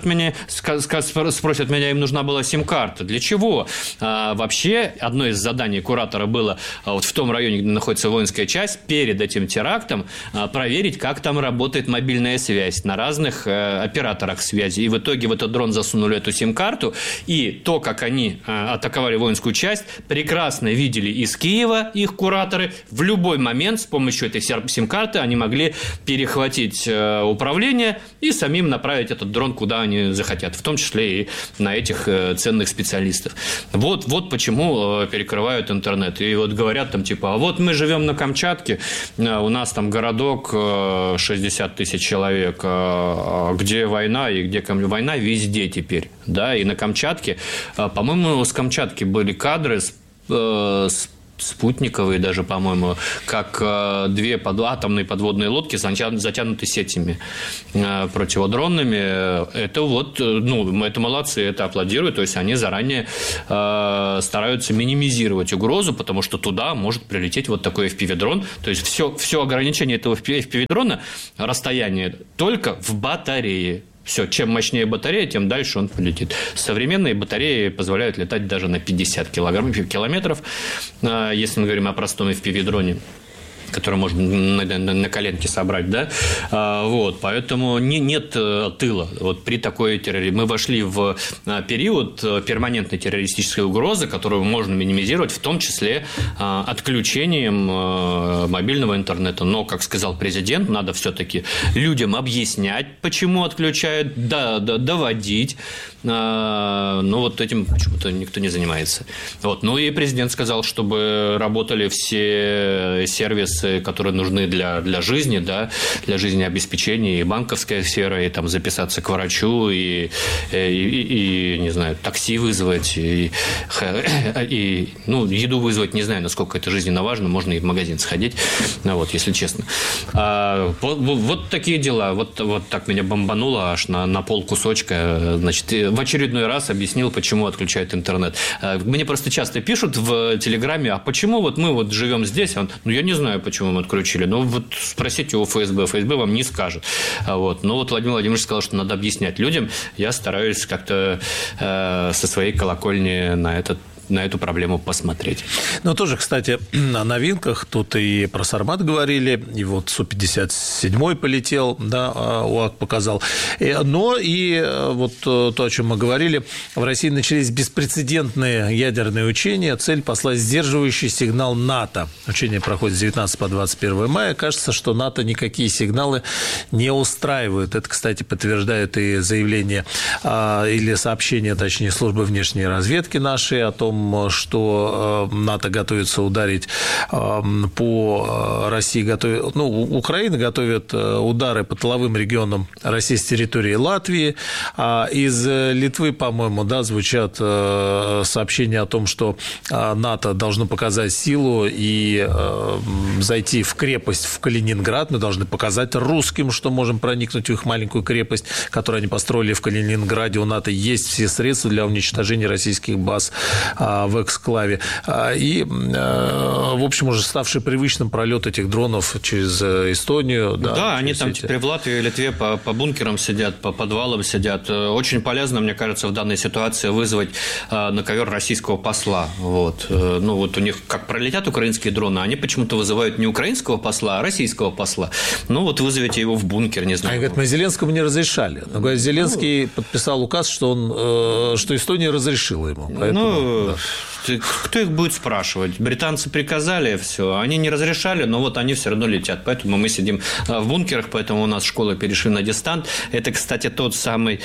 меня, им нужна была сим-карта? Для чего? Вообще, одно из заданий куратора было вот в том районе, где находится воинская часть, перед этим терактом проверить, как там работает мобильная связь на разных операторах связи. И в итоге в этот дрон засунули эту сим-карту, и то, как они атаковали воинскую часть, прекрасно видели из Киева их кураторы. В любой момент с помощью этой сим-карты они могли перехватить управление и самим направить этот дрон, куда они захотят, в том числе и на этих ценных специалистов. Вот почему перекрывают интернет. И вот говорят там типа, а вот вот мы живем на Камчатке, у нас там городок 60 тысяч человек, где война и где война везде теперь, да, и на Камчатке, по-моему, с Камчатки были кадры спутниковые даже, по-моему, как две атомные подводные лодки затянуты сетями противодронными. Это вот, это молодцы, это аплодируют, то есть они заранее стараются минимизировать угрозу, потому что туда может прилететь вот такой FPV-дрон. То есть все ограничение этого FPV-дрона, расстояние только в батарее. Все, чем мощнее батарея, тем дальше он полетит. Современные батареи позволяют летать даже на 50 километров, если мы говорим о простом FPV-дроне, который можно на коленке собрать, да, вот, поэтому нет тыла, вот при такой терроризме. Мы вошли в период перманентной террористической угрозы, которую можно минимизировать, в том числе отключением мобильного интернета, но, как сказал президент, надо все-таки людям объяснять, почему отключают, доводить, но вот этим почему-то никто не занимается. Вот. Ну и президент сказал, чтобы работали все сервисы, которые нужны для жизни, да, для жизнеобеспечения, и банковская сфера, и там записаться к врачу, и не знаю, такси вызвать, и еду вызвать, не знаю, насколько это жизненно важно, можно и в магазин сходить, вот, если честно. Вот такие дела, вот так меня бомбануло аж на пол кусочка, значит, в очередной раз объяснил, почему отключают интернет. Мне просто часто пишут в Телеграме, а почему вот мы вот живем здесь? Я не знаю, почему мы отключили. Но вот спросите у ФСБ. ФСБ вам не скажет. Вот. Но вот Владимир Владимирович сказал, что надо объяснять людям. Я стараюсь как-то со своей колокольни на эту проблему посмотреть. Ну, тоже, кстати, о новинках. Тут и про Сармат говорили, и вот Су-57 полетел, да, УАК показал. Но и вот то, о чем мы говорили, в России начались беспрецедентные ядерные учения. Цель послать сдерживающий сигнал НАТО. Учения проходят с 19 по 21 мая. Кажется, что НАТО никакие сигналы не устраивают. Это, кстати, подтверждает и заявление или сообщение, точнее, службы внешней разведки нашей о том, что НАТО готовится ударить по России, Украина готовит удары по тыловым регионам России с территории Латвии. Из Литвы, по-моему, да, звучат сообщения о том, что НАТО должно показать силу и зайти в крепость в Калининград. Мы должны показать русским, что можем проникнуть в их маленькую крепость, которую они построили в Калининграде. У НАТО есть все средства для уничтожения российских баз в эксклаве. И, в общем, уже ставший привычным пролет этих дронов через Эстонию. Да, они там теперь в Латвии и Литве по бункерам сидят, по подвалам сидят. Очень полезно, мне кажется, в данной ситуации вызвать на ковер российского посла. Вот. Ну, вот у них как пролетят украинские дроны, они почему-то вызывают не украинского посла, а российского посла. Ну, вот вызовите его в бункер, не знаю. Они говорят, мы Зеленскому не разрешали. Но, говорят, Зеленский подписал указ, что Эстония разрешила ему. Поэтому, кто их будет спрашивать? Британцы приказали, все. Они не разрешали, но вот они все равно летят. Поэтому мы сидим в бункерах, поэтому у нас школы перешли на дистант. Это, кстати, то самое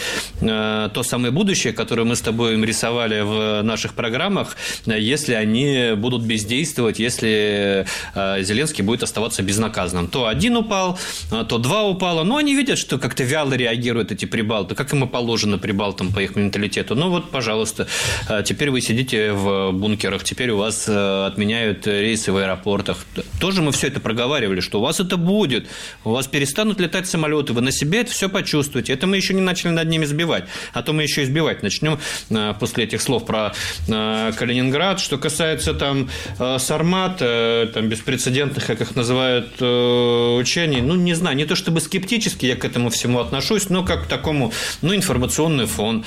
будущее, которое мы с тобой им рисовали в наших программах, если они будут бездействовать, если Зеленский будет оставаться безнаказанным. То один упал, то два упало. Но они видят, что как-то вяло реагируют эти прибалты, как им и положено прибалтам по их менталитету. Ну вот, пожалуйста, теперь вы сидите в бункерах, теперь у вас отменяют рейсы в аэропортах. Тоже мы все это проговаривали, что у вас это будет, у вас перестанут летать самолеты, вы на себе это все почувствуете. Это мы еще не начали над ними сбивать, а то мы еще избивать начнем после этих слов про Калининград. Что касается там Сармата, там беспрецедентных, как их называют, учений, ну, не знаю, не то чтобы скептически я к этому всему отношусь, но как к такому, информационный фон.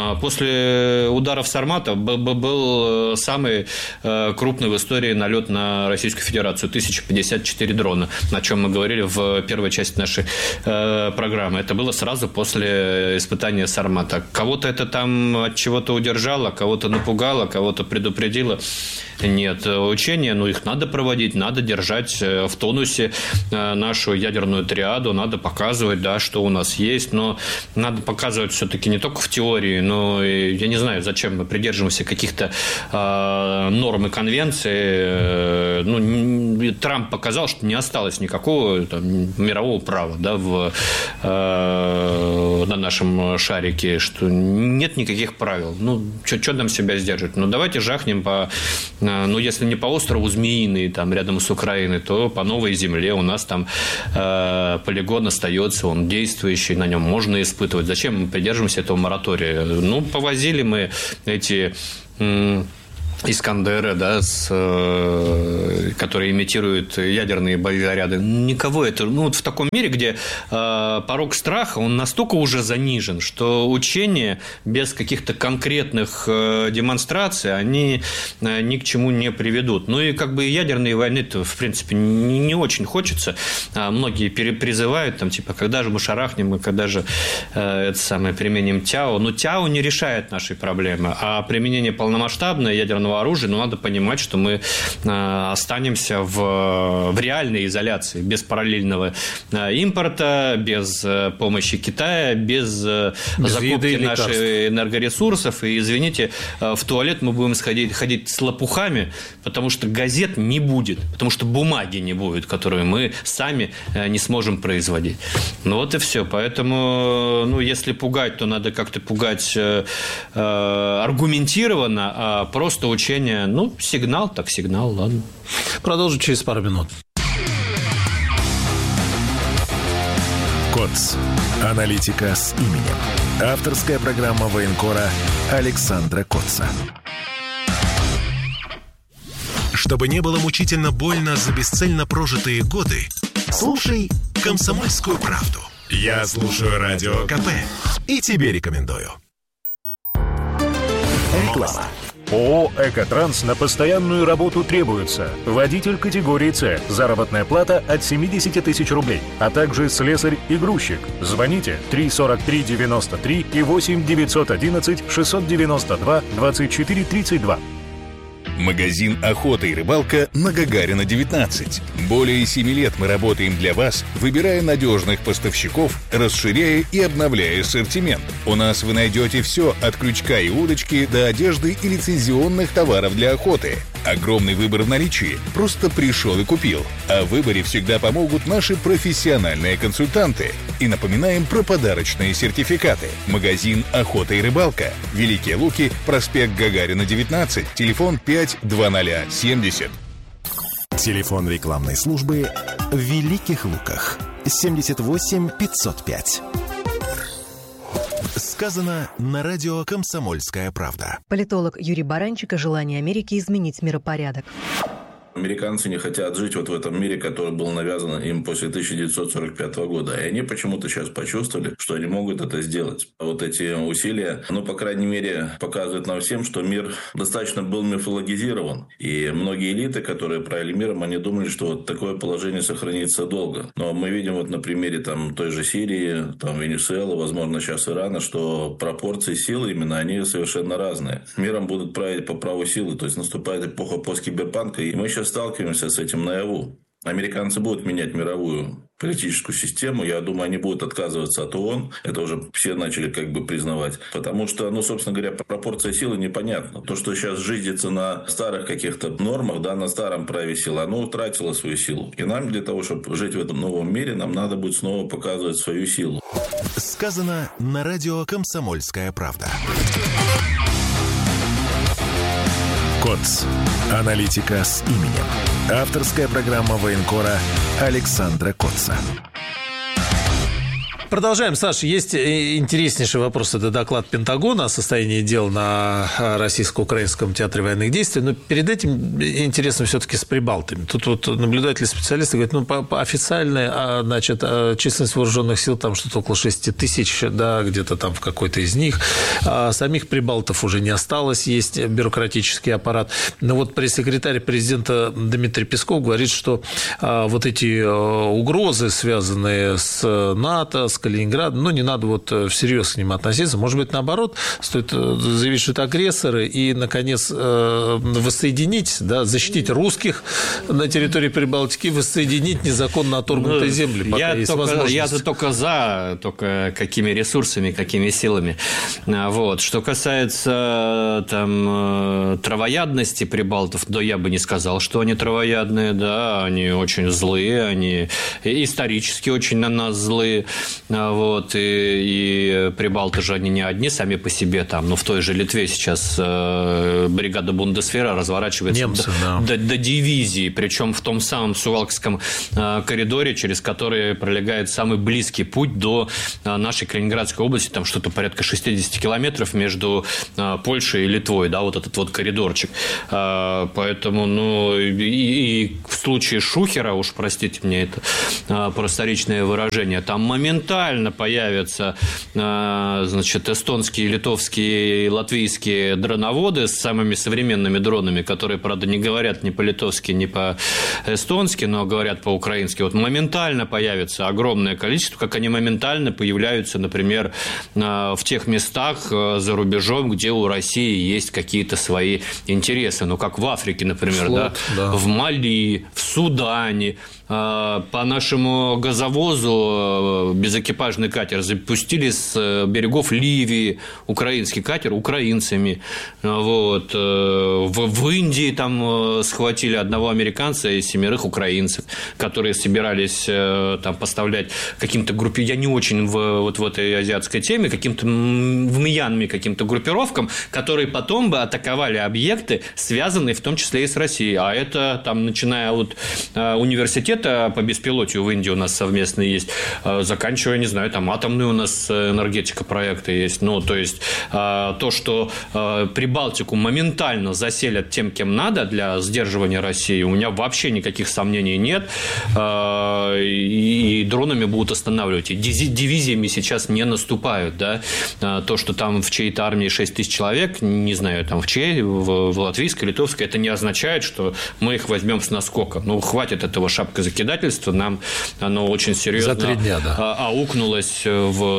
После ударов Сармата был самый крупный в истории налет на Российскую Федерацию. 1054 дрона, о чем мы говорили в первой части нашей программы. Это было сразу после испытания Сармата. Кого-то это там от чего-то удержало, кого-то напугало, кого-то предупредило. Нет, учения, их надо проводить, надо держать в тонусе нашу ядерную триаду, надо показывать, да, что у нас есть, но надо показывать все-таки не только в теории, но и, я не знаю, зачем мы придерживаемся каких-то какие-то нормы конвенции. Трамп показал, что не осталось никакого мирового права, да, на нашем шарике, что нет никаких правил. Что нам себя сдерживать? Давайте жахнем если не по острову Змеиный, там, рядом с Украиной, то по Новой Земле. У нас там полигон остается, он действующий, на нем можно испытывать. Зачем мы придерживаемся этого моратория? Повозили мы эти Искандеры, да, которые имитируют ядерные боезаряды. Никого это... в таком мире, где порог страха, он настолько уже занижен, что учения без каких-то конкретных демонстраций, они ни к чему не приведут. И ядерные войны-то, в принципе, не очень хочется. Многие призывают, когда же мы шарахнем, и когда же применим ТЯО. Но ТЯО не решает наши проблемы. А применение полномасштабное ядерного оружия, надо понимать, что мы останемся в реальной изоляции, без параллельного импорта, без помощи Китая, без закупки наших энергоресурсов. И, извините, в туалет мы будем ходить с лопухами, потому что газет не будет, потому что бумаги не будет, которую мы сами не сможем производить. Вот и все. Поэтому, если пугать, то надо как-то пугать аргументированно, а просто учение, сигнал, так сигнал, ладно. Продолжим через пару минут. КОЦ. Аналитика с именем. Авторская программа военкора Александра Котца. Чтобы не было мучительно больно за бесцельно прожитые годы, слушай «Комсомольскую правду». Я слушаю Радио КП и тебе рекомендую. Реклама. ООО «Экотранс» на постоянную работу требуется. Водитель категории «С». Заработная плата от 70 тысяч рублей. А также слесарь и грузчик. Звоните 343-93 и 8-911-692-24-32. Магазин «Охота и рыбалка» на Гагарина, 19. Более 7 лет мы работаем для вас, выбирая надежных поставщиков, расширяя и обновляя ассортимент. У нас вы найдете все от крючка и удочки до одежды и лицензионных товаров для охоты. Огромный выбор в наличии. Просто пришел и купил. О выборе всегда помогут наши профессиональные консультанты. И напоминаем про подарочные сертификаты. Магазин «Охота и рыбалка». Великие Луки, проспект Гагарина, 19. Телефон 52070. Телефон рекламной службы в Великих Луках. 78 505. Сказано на радио «Комсомольская правда». Политолог Юрий Баранчик о желании Америки изменить миропорядок. Американцы не хотят жить вот в этом мире, который был навязан им после 1945 года. И они почему-то сейчас почувствовали, что они могут это сделать. Вот эти усилия, по крайней мере, показывают нам всем, что мир достаточно был мифологизирован. И многие элиты, которые правили миром, они думали, что вот такое положение сохранится долго. Но мы видим вот на примере той же Сирии, Венесуэлы, возможно, сейчас Ирана, что пропорции силы именно, они совершенно разные. Миром будут править по праву силы. То есть наступает эпоха посткиберпанка, и мы сейчас сталкиваемся с этим наяву. Американцы будут менять мировую политическую систему. Я думаю, они будут отказываться от ООН. Это уже все начали признавать. Потому что, собственно говоря, пропорция силы непонятна. То, что сейчас жизнится на старых каких-то нормах, на старом праве силы, оно утратило свою силу. И нам для того, чтобы жить в этом новом мире, нам надо будет снова показывать свою силу. Сказано на радио «Комсомольская правда». КОЦ. Аналитика с именем. Авторская программа военкора Александра Котца. Продолжаем. Саша, есть интереснейший вопрос. Это доклад Пентагона о состоянии дел на российско-украинском театре военных действий. Но перед этим интересно все-таки с Прибалтами. Тут вот наблюдатели-специалисты говорят, официальная, численность вооруженных сил там что-то около 6 тысяч, где-то там в какой-то из них. А самих прибалтов уже не осталось, есть бюрократический аппарат. Но вот пресс-секретарь президента Дмитрий Песков говорит, что вот эти угрозы, связанные с НАТО, с Калининграда, ну, не надо вот всерьез к ним относиться. Может быть, наоборот, стоит заявить, что это агрессоры, и, наконец, воссоединить, да, защитить русских на территории Прибалтики, воссоединить незаконно оторгнутые земли, пока есть возможность. Я-то только за, только какими ресурсами, какими силами. Вот. Что касается там травоядности прибалтов, да, я бы не сказал, что они травоядные, да, они очень злые, они исторически очень на нас злые, вот, и прибалты же они не одни сами по себе, там, ну, в той же Литве сейчас бригада Бундесвера разворачивается до дивизии, причем в том самом Сувалкском коридоре, через который пролегает самый близкий путь до нашей Калининградской области, там что-то порядка 60 километров между Польшей и Литвой, да, вот этот вот коридорчик. Поэтому, ну, и в случае Шухера, уж простите мне это просторечное выражение, там моментально появятся, значит, эстонские, литовские и латвийские дроноводы с самыми современными дронами, которые, правда, не говорят ни по-литовски, ни по-эстонски, но говорят по-украински. Вот моментально появится огромное количество, как они моментально появляются, например, в тех местах за рубежом, где у России есть какие-то свои интересы. Ну, как в Африке, например, флот, да, в Мали, в Судане. По нашему газовозу безэкипажный катер запустили с берегов Ливии, украинский катер украинцами. Вот. В Индии там схватили одного американца и 7 украинцев, которые собирались там поставлять каким-то группе. Я не очень в этой азиатской теме, каким-то в Мьянме каким-то группировкам, которые потом бы атаковали объекты, связанные в том числе и с Россией. А это там, начиная от университета по беспилотию в Индии у нас совместно есть, заканчивая, не знаю, там атомные у нас энергетика проекты есть. Ну, то есть, то, что Прибалтику моментально заселят тем, кем надо для сдерживания России, у меня вообще никаких сомнений нет. И дронами будут останавливать. И дивизиями сейчас не наступают, да. То, что там в чьей-то армии 6 тысяч человек, не знаю, там в чьей, в латвийской, литовской, это не означает, что мы их возьмем с наскока. Ну, хватит этого шапкозакидательства, нам оно очень серьезно за 3 дня, да, аукнулось в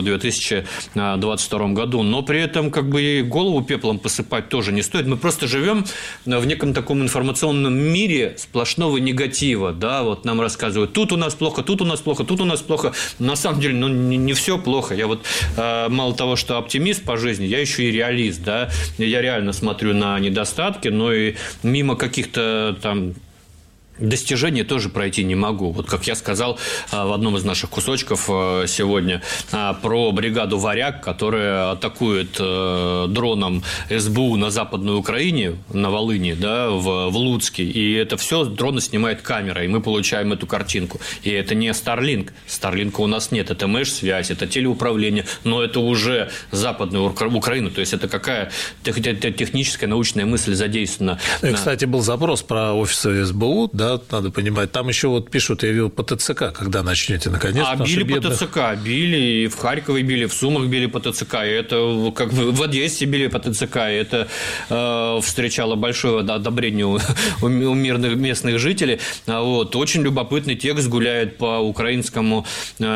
2022 году. Но при этом как бы и голову пеплом посыпать тоже не стоит. Мы просто живем в неком таком информационном мире сплошного негатива. Да? Вот нам рассказывают, тут у нас плохо, тут у нас плохо, тут у нас плохо. На самом деле, ну, не все плохо. Я вот мало того, что оптимист по жизни, я еще и реалист. Да? Я реально смотрю на недостатки, но и мимо каких-то там достижения тоже пройти не могу. Вот как я сказал в одном из наших кусочков сегодня про бригаду «Варяг», которая атакует дроном СБУ на Западной Украине, на Волыни, да, в Луцке, и это все дроны снимает камера, и мы получаем эту картинку. И это не Starlink. Starlink у нас нет. Это меш-связь, это телеуправление, но это уже Западная Украина. То есть это какая техническая, научная мысль задействована. И, кстати, был запрос про офисы СБУ, да, надо понимать. Там еще вот пишут, я видел по ТЦК, когда начнете наконец. Били по ТЦК, били и в Харькове били, в Сумах били по ТЦК, и это как в Одессе били по ТЦК, и это встречало большое одобрение у мирных местных жителей. Вот. Очень любопытный текст гуляет по украинскому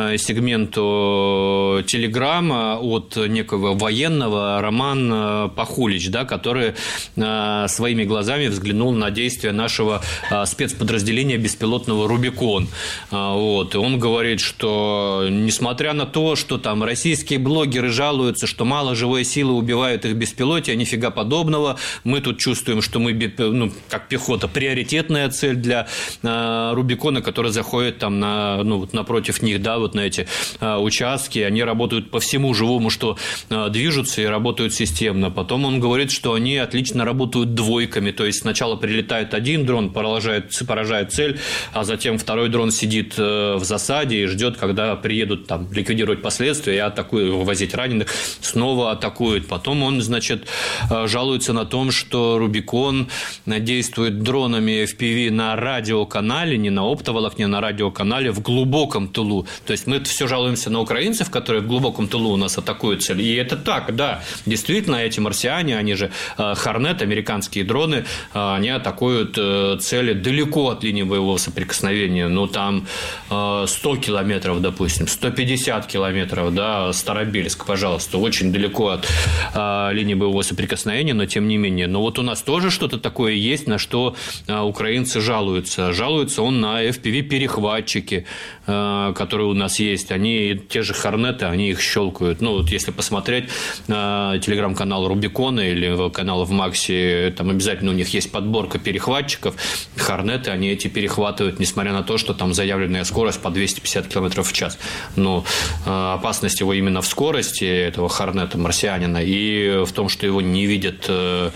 сегменту Телеграма от некого военного, Роман Пахулич, да, который своими глазами взглянул на действия нашего спецподразделения беспилотного «Рубикон». Вот. И он говорит, что несмотря на то, что там российские блогеры жалуются, что мало живой силы убивают их беспилотия, нифига подобного. Мы тут чувствуем, что мы, ну, как пехота, приоритетная цель для «Рубикона», который заходит там вот напротив них, да, вот на эти участки. Они работают по всему живому, что движутся, и работают системно. Потом он говорит, что они отлично работают двойками. То есть сначала прилетает один дрон, поражает цель, а затем второй дрон сидит в засаде и ждет, когда приедут там ликвидировать последствия и атакуют, вывозить раненых, снова атакуют. Потом он, значит, жалуется на том, что «Рубикон» действует дронами FPV на радиоканале, не на оптоволокне, а на радиоканале в глубоком тылу. То есть мы все жалуемся на украинцев, которые в глубоком тылу у нас атакуют цель. И это так, да. Действительно, эти марсиане, они же Хорнет, американские дроны, они атакуют цели далеко далеко от линии боевого соприкосновения, ну, там 100 километров, допустим, 150 километров, да, Старобельск, пожалуйста, очень далеко от линии боевого соприкосновения, но тем не менее. Но вот у нас тоже что-то такое есть, на что украинцы жалуются. Жалуются он на FPV-перехватчики, которые у нас есть. Они, те же Хорнеты, они их щелкают. Ну, вот если посмотреть телеграм-канал Рубикона или канал в Максе, там обязательно у них есть подборка перехватчиков. Хорнеты, они эти перехватывают, несмотря на то, что там заявленная скорость по 250 км в час. Но опасность его именно в скорости этого Хорнета, марсианина, и в том, что его не видят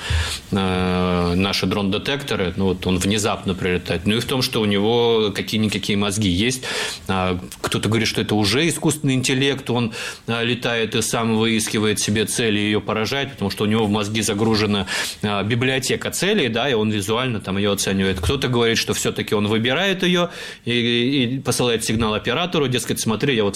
наши дрон-детекторы, ну, вот он внезапно прилетает. Ну и в том, что у него какие-никакие мозги есть. Кто-то говорит, что это уже искусственный интеллект, он летает и сам выискивает себе цели и ее поражает, потому что у него в мозги загружена библиотека целей, да, и он визуально там ее оценивает. Кто-то говорит, что все-таки он выбирает ее и посылает сигнал оператору, дескать, смотри, я вот